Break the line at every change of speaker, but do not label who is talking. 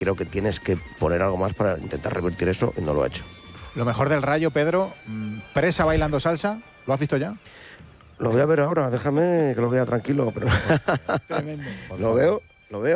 Creo que tienes que poner algo más para intentar revertir eso y no lo ha hecho.
Lo mejor del Rayo, Pedro, Presa bailando salsa, ¿lo has visto ya?
Lo voy a ver ahora, déjame que lo vea tranquilo. Pero
Tremendo.
lo veo.